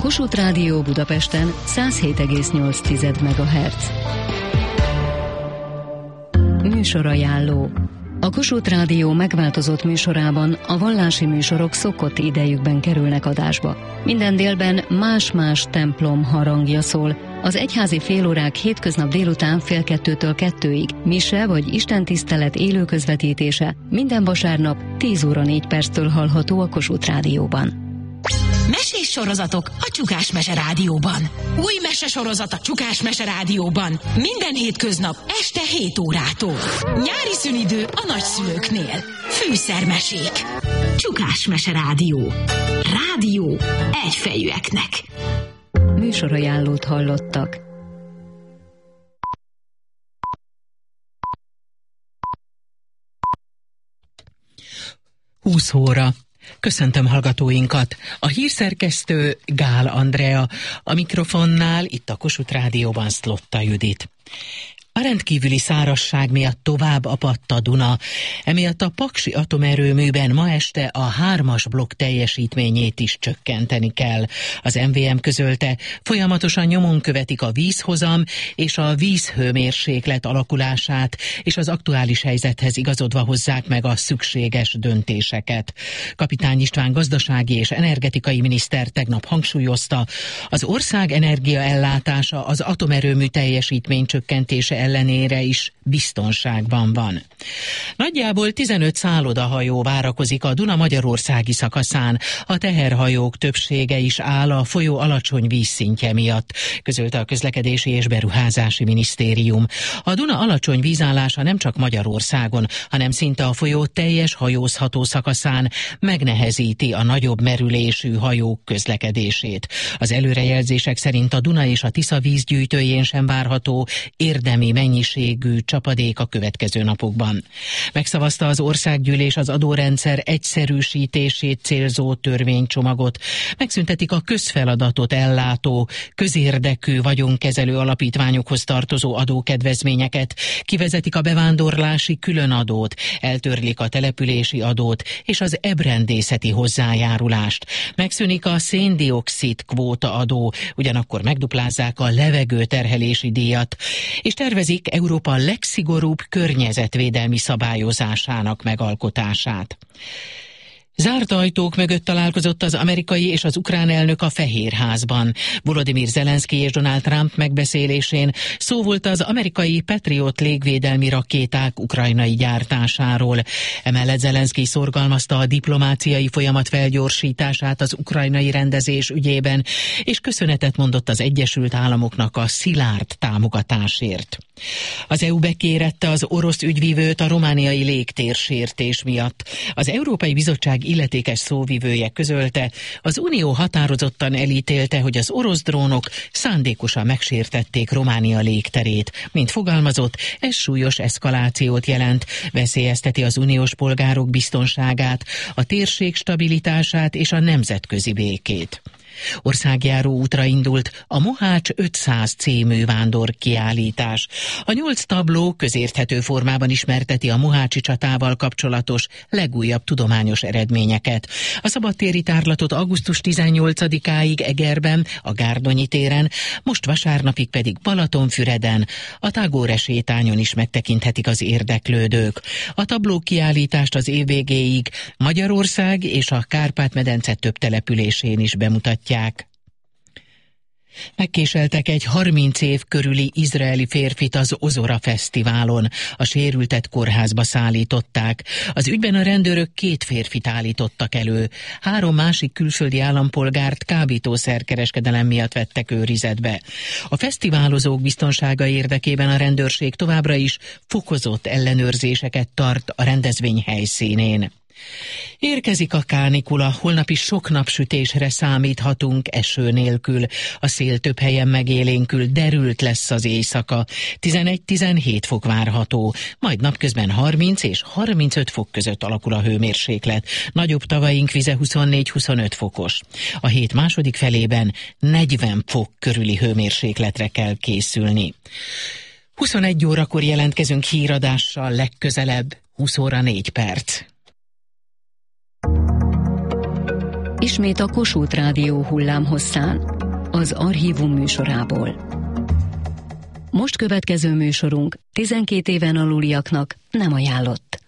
Kossuth Rádió Budapesten 107,8 MHz. Műsorajánló. A Kossuth Rádió megváltozott műsorában a vallási műsorok szokott idejükben kerülnek adásba. Minden délben más-más templom harangja szól. Az egyházi félórák hétköznap délután 12-től 2-ig, mise vagy istentisztelet élő közvetítése minden vasárnap 10 óra 4 perctől hallható a Kossuth Rádióban. Mesés sorozatok a Csukás Mese Rádióban. Új mesesorozat a Csukás Mese Rádióban. Minden hétköznap este 7 órától. Nyári szünidő a nagyszülőknél. Fűszermesék. Csukás Mese Rádió. Rádió egyfejűeknek. Műsorajánlót hallottak. Húsz óra. Köszöntöm hallgatóinkat. A hírszerkesztő Gál Andrea, a mikrofonnál itt a Kossuth Rádióban Szlotta Judit. A rendkívüli szárazság miatt tovább apadt a Duna, emiatt a Paksi atomerőműben ma este a 3-as blokk teljesítményét is csökkenteni kell. Az MVM közölte, folyamatosan nyomon követik a vízhozam és a vízhőmérséklet alakulását, és az aktuális helyzethez igazodva hozzák meg a szükséges döntéseket. Kapitány István gazdasági és energetikai miniszter tegnap hangsúlyozta, az ország energiaellátása az atomerőmű teljesítmény csökkentése ellenére is biztonságban van. Nagyjából 15 szállodahajó várakozik a Duna magyarországi szakaszán. A teherhajók többsége is áll a folyó alacsony vízszintje miatt, közölte a Közlekedési és Beruházási Minisztérium. A Duna alacsony vízállása nem csak Magyarországon, hanem szinte a folyó teljes hajózható szakaszán megnehezíti a nagyobb merülésű hajók közlekedését. Az előrejelzések szerint a Duna és a Tisza vízgyűjtőjén sem várható érdemi mennyiségű csapadék a következő napokban. Megszavazta az országgyűlés az adórendszer egyszerűsítését célzó törvénycsomagot. Megszüntetik a közfeladatot ellátó, közérdekű vagyonkezelő alapítványokhoz tartozó adókedvezményeket, kivezetik a bevándorlási különadót, eltörlik a települési adót és az ebrendészeti hozzájárulást. Megszűnik a széndioxid kvóta adó, ugyanakkor megduplázzák a levegőterhelési díjat, és tervezik Európa legszigorúbb környezetvédelmi szabályozásának megalkotását. Zárt ajtók mögött találkozott az amerikai és az ukrán elnök a Fehérházban. Volodymyr Zelenszky és Donald Trump megbeszélésén szó volt az amerikai Patriot légvédelmi rakéták ukrajnai gyártásáról. Emellett Zelenszky szorgalmazta a diplomáciai folyamat felgyorsítását az ukrajnai rendezés ügyében, és köszönetet mondott az Egyesült Államoknak a szilárd támogatásért. Az EU bekérette az orosz ügyvivőt a romániai légtérsértés miatt. Az Európai Bizottság illetékes szóvivője közölte, az Unió határozottan elítélte, hogy az orosz drónok szándékosan megsértették Románia légterét. Mint fogalmazott, ez súlyos eszkalációt jelent, veszélyezteti az uniós polgárok biztonságát, a térség stabilitását és a nemzetközi békét. Országjáró útra indult a Mohács 500 című vándorkiállítás. A 8 tabló közérthető formában ismerteti a mohácsi csatával kapcsolatos legújabb tudományos eredményeket. A szabadtéri tárlatot augusztus 18-áig Egerben, a Gárdonyi téren, most vasárnapig pedig Balatonfüreden, a Tagore sétányon is megtekinthetik az érdeklődők. A tabló kiállítást az év végéig Magyarország és a Kárpát-medence több településén is bemutatják. Megkéseltek egy 30 év körüli izraeli férfit az Ozora Fesztiválon. A sérültet kórházba szállították. Az ügyben a rendőrök 2 férfit állítottak elő. 3 másik külföldi állampolgárt kábítószerkereskedelem miatt vettek őrizetbe. A fesztiválozók biztonsága érdekében a rendőrség továbbra is fokozott ellenőrzéseket tart a rendezvény helyszínén. Érkezik a kánikula, holnap is sok napsütésre számíthatunk eső nélkül. A szél több helyen megélénkül, derült lesz az éjszaka. 11-17 fok várható, majd napközben 30 és 35 fok között alakul a hőmérséklet. Nagyobb tavaink vize 24-25 fokos. A hét második felében 40 fok körüli hőmérsékletre kell készülni. 21 órakor jelentkezünk híradással legközelebb, 20 óra 4 perc. Ismét a Kossuth Rádió hullámhosszán. az Archívum műsorából. Most következő műsorunk 12 éven aluliaknak nem ajánlott.